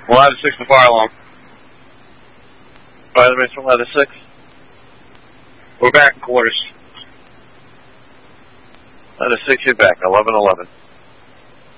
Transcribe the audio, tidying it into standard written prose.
Ladder 6 to fire alarm. Fire the race from ladder 6. We're back in quarters. Ladder 6, you're back. 11-11.